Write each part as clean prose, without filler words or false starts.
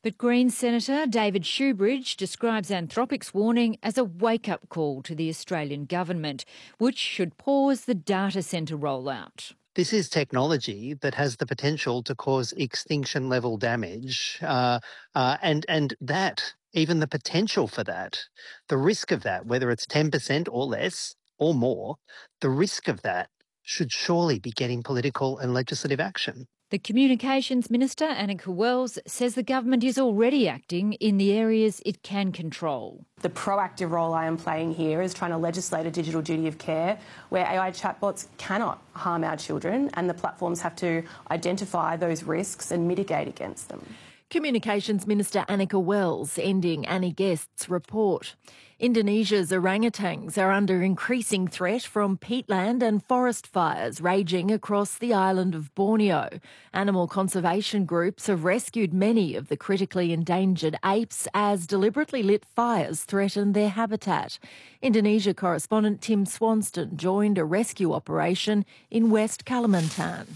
But Greens Senator David Shoebridge describes Anthropic's warning as a wake-up call to the Australian government, which should pause the data centre rollout. This is technology that has the potential to cause extinction-level damage, and that, even the potential for that, the risk of that, whether it's 10% or less or more, the risk of that should surely be getting political and legislative action. The Communications Minister, Anika Wells, says the government is already acting in the areas it can control. The proactive role I am playing here is trying to legislate a digital duty of care where AI chatbots cannot harm our children, and the platforms have to identify those risks and mitigate against them. Communications Minister Anika Wells ending Annie Guest's report. Indonesia's orangutans are under increasing threat from peatland and forest fires raging across the island of Borneo. Animal conservation groups have rescued many of the critically endangered apes as deliberately lit fires threatened their habitat. Indonesia correspondent Tim Swanston joined a rescue operation in West Kalimantan.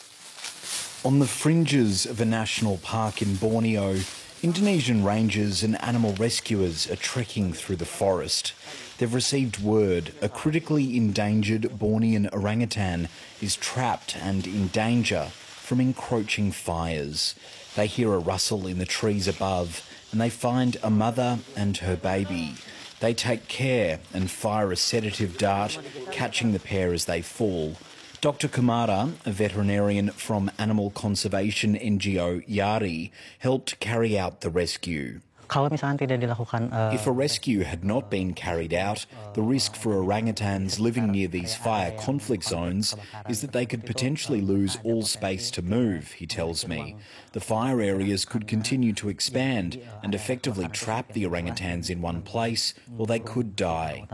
On the fringes of a national park in Borneo, Indonesian rangers and animal rescuers are trekking through the forest. They've received word a critically endangered Bornean orangutan is trapped and in danger from encroaching fires. They hear a rustle in the trees above and they find a mother and her baby. They take care and fire a sedative dart, catching the pair as they fall. Dr Kumara, a veterinarian from animal conservation NGO Yari, helped carry out the rescue. If a rescue had not been carried out, the risk for orangutans living near these fire conflict zones is that they could potentially lose all space to move, he tells me. The fire areas could continue to expand and effectively trap the orangutans in one place, or they could die.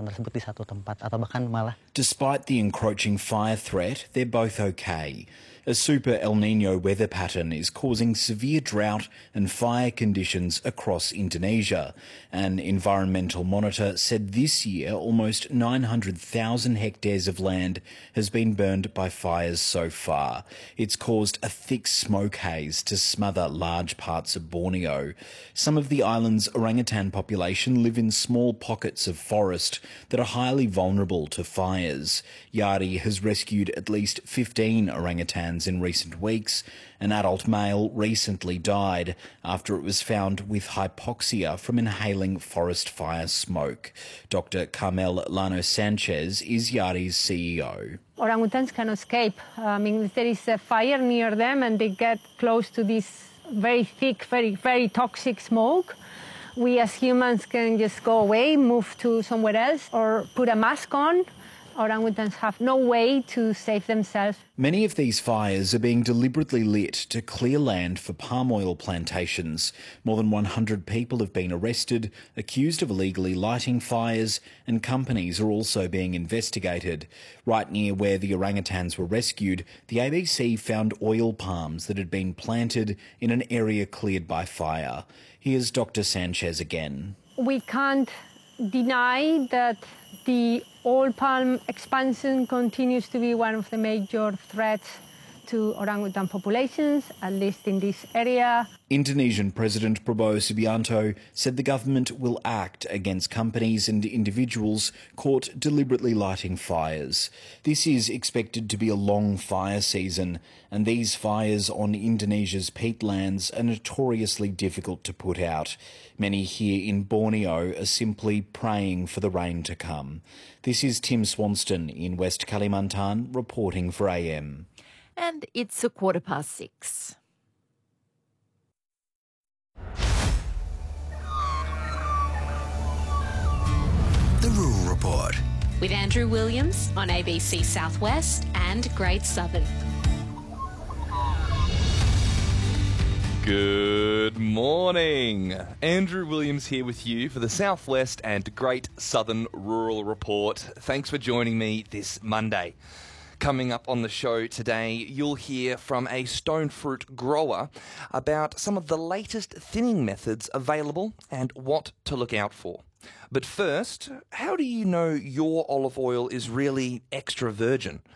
Despite the encroaching fire threat, they're both okay. A super El Niño weather pattern is causing severe drought and fire conditions across Indonesia. An environmental monitor said this year almost 900,000 hectares of land has been burned by fires so far. It's caused a thick smoke haze to smother large parts of Borneo. Some of the island's orangutan population live in small pockets of forest that are highly vulnerable to fires. Yari has rescued at least 15 orangutans in recent weeks. An adult male recently died after it was found with hypoxia from inhaling forest fire smoke. Dr. Carmel Llano Sanchez is Yari's CEO. Orangutans can escape. If there is a fire near them and they get close to this very thick, very toxic smoke, we as humans can just go away, move to somewhere else, or put a mask on. Orangutans have no way to save themselves. Many of these fires are being deliberately lit to clear land for palm oil plantations. More than 100 people have been arrested, accused of illegally lighting fires, and companies are also being investigated. Right near where the orangutans were rescued, the ABC found oil palms that had been planted in an area cleared by fire. Here's Dr. Sanchez again. We can't deny that the oil palm expansion continues to be one of the major threats to orangutan populations, at least in this area. Indonesian President Prabowo Subianto said the government will act against companies and individuals caught deliberately lighting fires. This is expected to be a long fire season, and these fires on Indonesia's peatlands are notoriously difficult to put out. Many here in Borneo are simply praying for the rain to come. This is Tim Swanston in West Kalimantan reporting for AM. And it's 6:15. The Rural Report. With Andrew Williams on ABC Southwest and Great Southern. Good morning. Andrew Williams here with you for the Southwest and Great Southern Rural Report. Thanks for joining me this Monday. Coming up on the show today, you'll hear from a stone fruit grower about some of the latest thinning methods available and what to look out for. But first, how do you know your olive oil is really extra virgin?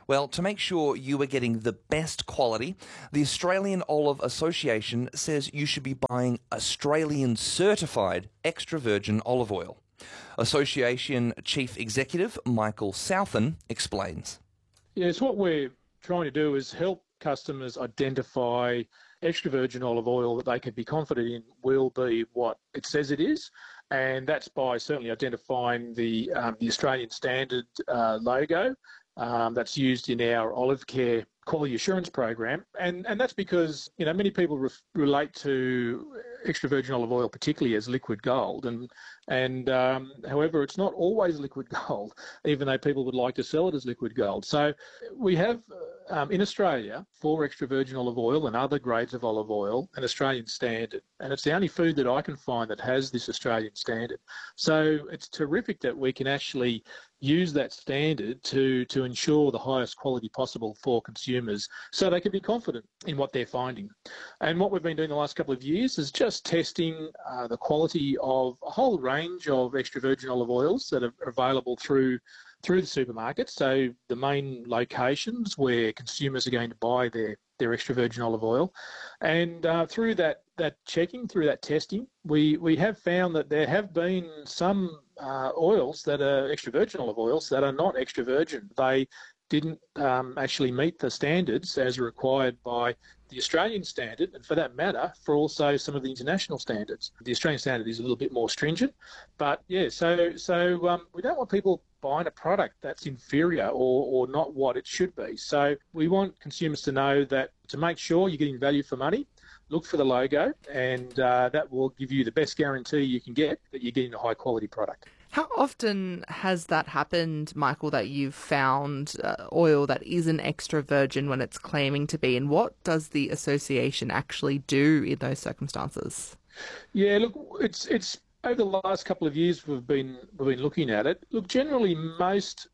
Well, to make sure you are getting the best quality, the Australian Olive Association says you should be buying Australian certified extra virgin olive oil. Association Chief Executive Michael Southen explains. Yes, what we're trying to do is help customers identify extra virgin olive oil that they can be confident in will be what it says it is, and that's by certainly identifying the Australian Standard logo that's used in our Olive Care quality assurance program, and that's because many people relate to extra virgin olive oil particularly as liquid gold, and however it's not always liquid gold, even though people would like to sell it as liquid gold. So we have in Australia for extra virgin olive oil and other grades of olive oil an Australian standard, and it's the only food that I can find that has this Australian standard. So it's terrific that we can actually use that standard to ensure the highest quality possible for consumers so they can be confident in what they're finding. And what we've been doing the last couple of years is just testing the quality of a whole range of extra virgin olive oils that are available through the supermarkets, so the main locations where consumers are going to buy their extra virgin olive oil. And through that checking, through that testing, we have found that there have been some oils that are extra virgin olive oils that are not extra virgin. They didn't actually meet the standards as required by the Australian standard, and for that matter, for also some of the international standards. The Australian standard is a little bit more stringent, but yeah, so we don't want people buying a product that's inferior or not what it should be. So we want consumers to know that to make sure you're getting value for money, look for the logo, and that will give you the best guarantee you can get that you're getting a high quality product. How often has that happened, Michael, that you've found oil that isn't extra virgin when it's claiming to be? And what does the association actually do in those circumstances? Yeah, look, it's over the last couple of years we've been looking at it. Look, generally most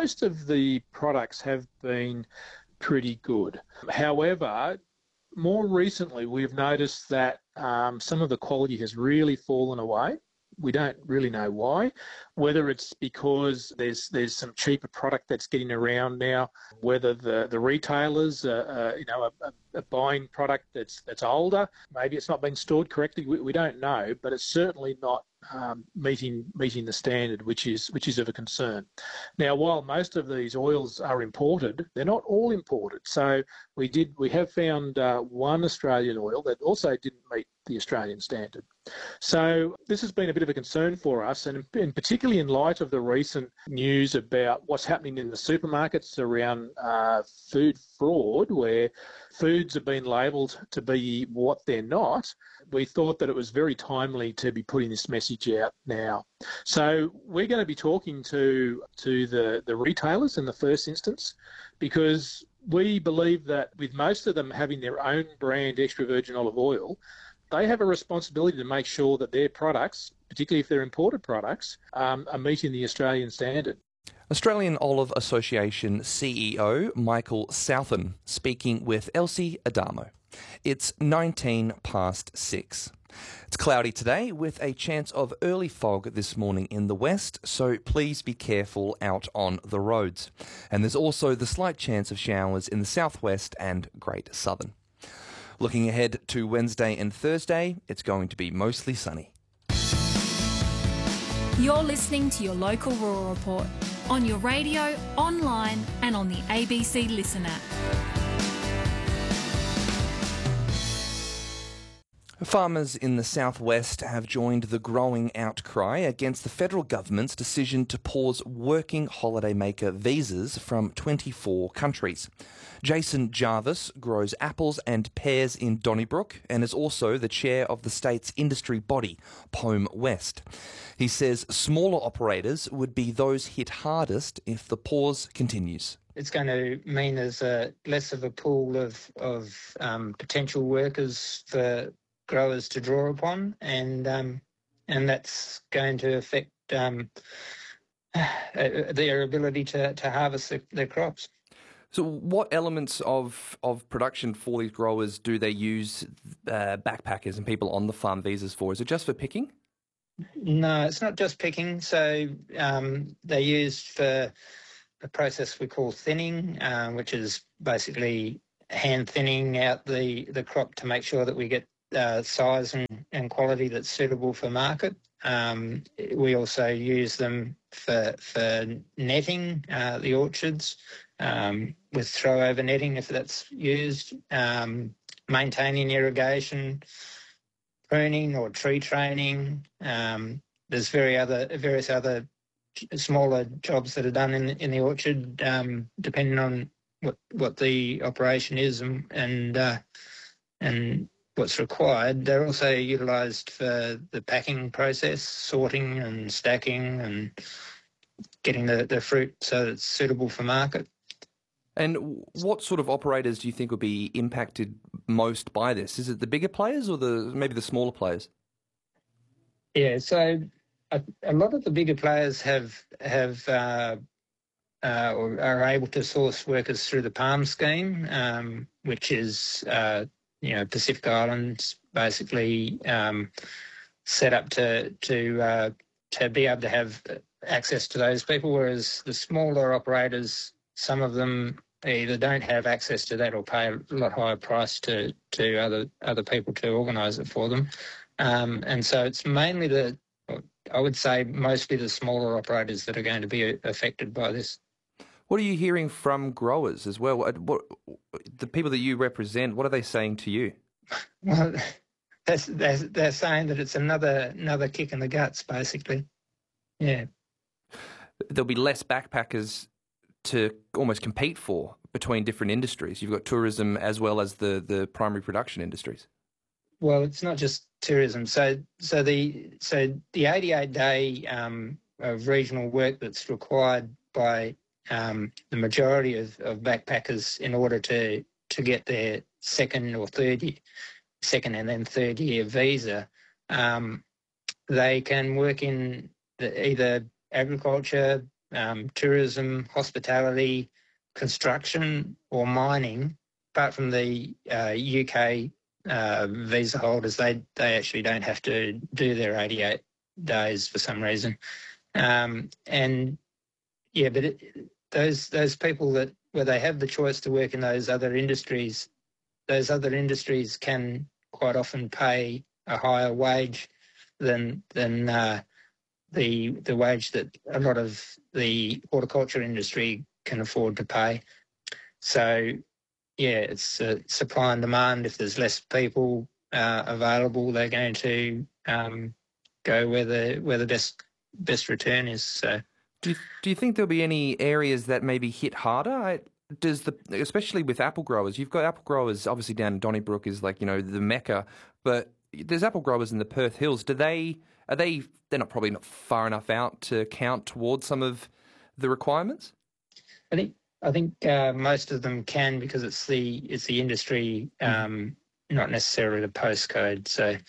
of the products have been pretty good. However, more recently we've noticed that some of the quality has really fallen away. We don't really know why, whether it's because there's some cheaper product that's getting around now, whether the retailers are buying product that's older, maybe it's not been stored correctly. We don't know, but it's certainly not meeting the standard, which is of a concern. Now, while most of these oils are imported, they're not all imported. So we have found one Australian oil that also didn't meet the Australian standard. So this has been a bit of a concern for us, and particularly in light of the recent news about what's happening in the supermarkets around food fraud, where foods have been labelled to be what they're not. We thought that it was very timely to be putting this message out now. So we're going to be talking to the retailers in the first instance, because we believe that with most of them having their own brand extra virgin olive oil, they have a responsibility to make sure that their products, particularly if they're imported products, are meeting the Australian standard. Australian Olive Association CEO Michael Southen speaking with Elsie Adamo. It's 6:19. It's cloudy today with a chance of early fog this morning in the west, so please be careful out on the roads. And there's also the slight chance of showers in the southwest and Great Southern. Looking ahead to Wednesday and Thursday, it's going to be mostly sunny. You're listening to your local Rural Report on your radio, online and on the ABC Listen app. Farmers in the southwest have joined the growing outcry against the federal government's decision to pause working holidaymaker visas from 24 countries. Jason Jarvis grows apples and pears in Donnybrook and is also the chair of the state's industry body, Pome West. He says smaller operators would be those hit hardest if the pause continues. It's going to mean there's less of a pool of potential workers for growers to draw upon, and that's going to affect their ability to harvest their crops. So what elements of production for these growers do they use backpackers and people on the farm visas for? Is it just for picking? No, it's not just picking. So they're used for a process we call thinning, which is basically hand thinning out the crop to make sure that we get size and quality that's suitable for market. We also use them for netting the orchards with throw-over netting if that's used, maintaining irrigation, pruning or tree training. There's various other smaller jobs that are done in the orchard, depending on what the operation is and what's required. They're also utilised for the packing process, sorting and stacking and getting the fruit so that it's suitable for market. And what sort of operators do you think will be impacted most by this? Is it the bigger players or maybe the smaller players? Yeah, so a lot of the bigger players have or are able to source workers through the PALM scheme, which is Pacific Islands basically set up to be able to have access to those people, whereas the smaller operators, some of them either don't have access to that or pay a lot higher price to other people to organise it for them. And so it's mainly I would say mostly the smaller operators that are going to be affected by this. What are you hearing from growers as well? What the people that you represent, what are they saying to you? Well, they're saying that it's another kick in the guts, basically. Yeah. There'll be less backpackers to almost compete for between different industries. You've got tourism as well as the primary production industries. Well, it's not just tourism. So the 88-day of regional work that's required by the majority of backpackers in order to get their second and then third year visa, they can work in either agriculture, tourism, hospitality, construction or mining. Apart from the UK visa holders, they actually don't have to do their 88 days for some reason. But those people where they have the choice to work in those other industries can quite often pay a higher wage than the wage that a lot of the horticulture industry can afford to pay. So, yeah, it's supply and demand. If there's less people available, they're going to go where the best return is. So, do you think there'll be any areas that may be hit harder? Especially with apple growers, you've got apple growers obviously down in Donnybrook is like the mecca, but there's apple growers in the Perth Hills. They're probably not far enough out to count towards some of the requirements? I think most of them can, because it's the industry, not necessarily the postcode. So,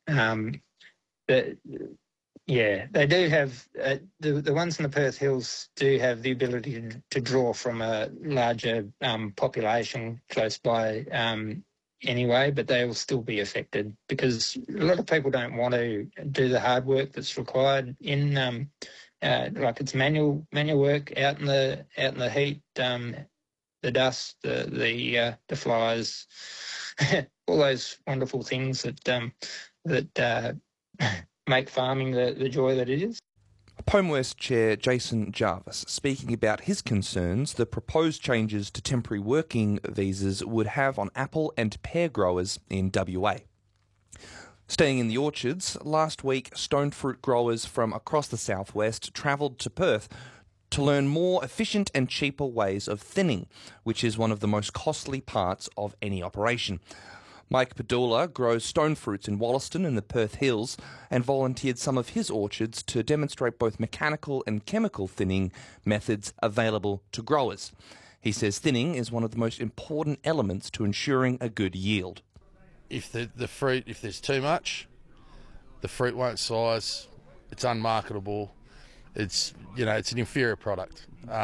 they do have the ones in the Perth Hills do have the ability to draw from a larger population close by anyway, but they will still be affected because a lot of people don't want to do the hard work that's required in like it's manual work out in the heat, the dust, the flies, all those wonderful things that make farming the joy that it is. POMWest Chair Jason Jarvis speaking about his concerns the proposed changes to temporary working visas would have on apple and pear growers in WA. Staying in the orchards, last week stone fruit growers from across the southwest travelled to Perth to learn more efficient and cheaper ways of thinning, which is one of the most costly parts of any operation. Mike Padula grows stone fruits in Wollaston in the Perth Hills and volunteered some of his orchards to demonstrate both mechanical and chemical thinning methods available to growers. He says thinning is one of the most important elements to ensuring a good yield. If the fruit, if there's too much, the fruit won't size, it's unmarketable, it's an inferior product.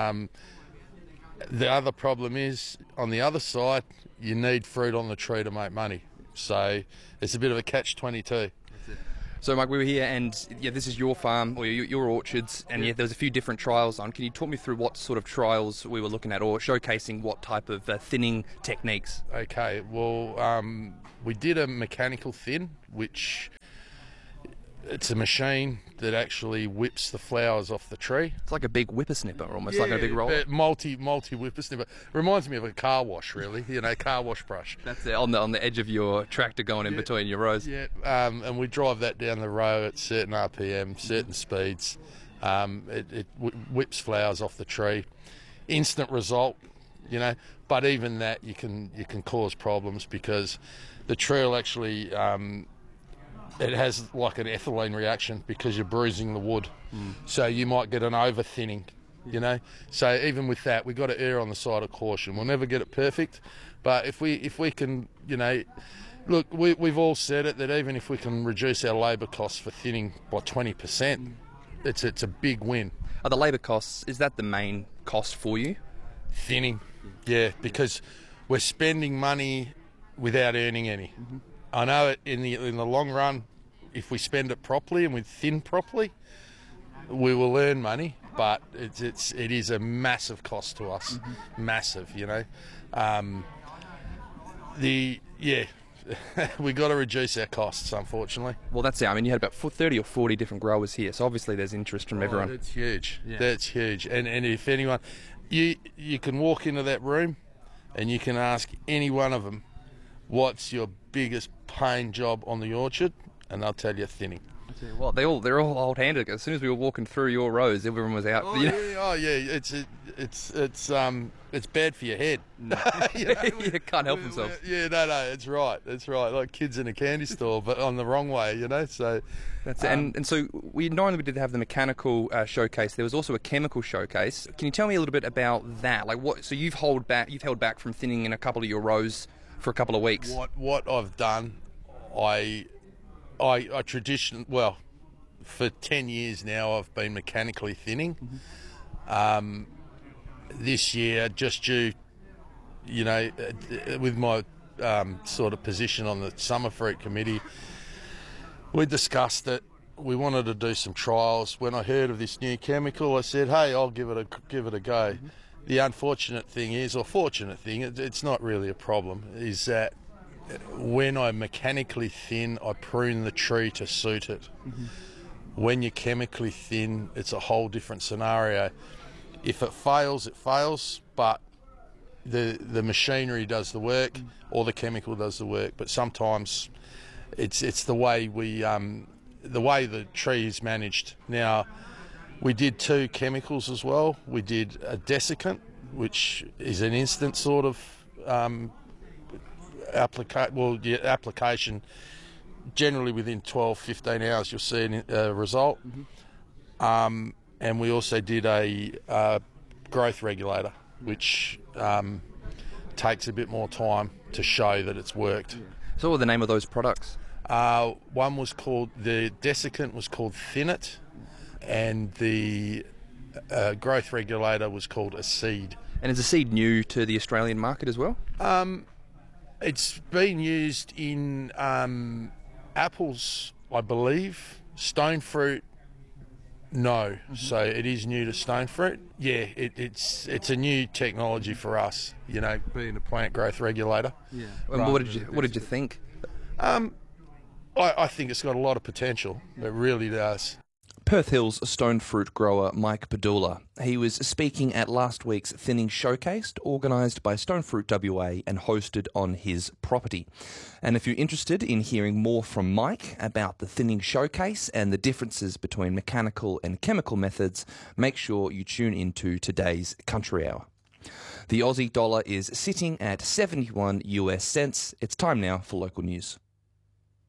The other problem is, on the other side, you need fruit on the tree to make money. So it's a bit of a catch-22. So, Mike, we were here, and this is your farm, or your orchards, and there was a few different trials on. Can you talk me through what sort of trials we were looking at, or showcasing what type of thinning techniques? Okay, well, we did a mechanical thin, which it's a machine that actually whips the flowers off the tree. It's like a big whippersnipper, almost like a big roller. Multi whippersnipper. Reminds me of a car wash, really. Car wash brush. That's it, on the edge of your tractor going in between your rows. Yeah, and we drive that down the row at certain RPM, certain speeds. It whips flowers off the tree. Instant result, But even that, you can cause problems because the tree will actually. It has like an ethylene reaction because you're bruising the wood. So you might get an over-thinning, So even with that, we've got to err on the side of caution. We'll never get it perfect, but if we can, look, we've all said it, that even if we can reduce our labour costs for thinning by 20%, it's a big win. Are the labour costs, is that the main cost for you? Thinning, yeah, because we're spending money without earning any. I know it in the long run, if we spend it properly and we thin properly, we will earn money. But it is a massive cost to us, massive. We got to reduce our costs, unfortunately. Well, that's it. I mean, you had about 30 or 40 different growers here, so obviously there's interest from everyone. That's huge. Yeah. That's huge. And if anyone, you can walk into that room, and you can ask any one of them, what's your biggest pain job on the orchard, and they'll tell you thinning. Well, they're all old-handed. As soon as we were walking through your rows, everyone was out. It's bad for your head. You can't help themselves. Yeah, no, it's right. It's right. Like kids in a candy store, but on the wrong way, So that's it. And so we not only did have the mechanical showcase, there was also a chemical showcase. Can you tell me a little bit about that? Like what? So you've held back from thinning in a couple of your rows for a couple of weeks. What I've done, I for 10 years now I've been mechanically thinning. This year, just due, with my sort of position on the summer fruit committee, we discussed it. We wanted to do some trials. When I heard of this new chemical, I said, "Hey, I'll give it a go." The unfortunate thing is, or fortunate thing, it's not really a problem, is that when I mechanically thin, I prune the tree to suit it. When you chemically thin, it's a whole different scenario. If it fails, it fails, but the machinery does the work, or the chemical does the work. But sometimes it's the way the tree is managed. Now, we did 2 chemicals as well. We did a desiccant, which is an instant sort of application. Generally within 12-15 hours you'll see a result. And we also did a growth regulator, which takes a bit more time to show that it's worked. So what were the name of those products? One was called, the desiccant was called Thinit, and the growth regulator was called Acede. And is Acede new to the Australian market as well? It's been used in apples, I believe. Stone fruit, no. So it is new to stone fruit. Yeah, it's a new technology for us, being a plant growth regulator. Yeah. And what did you think? I think it's got a lot of potential. It really does. Perth Hills stone fruit grower Mike Padula. He was speaking at last week's Thinning Showcase, organised by Stone Fruit WA and hosted on his property. And if you're interested in hearing more from Mike about the Thinning Showcase and the differences between mechanical and chemical methods, make sure you tune into today's Country Hour. The Aussie dollar is sitting at 71 US cents. It's time now for local news.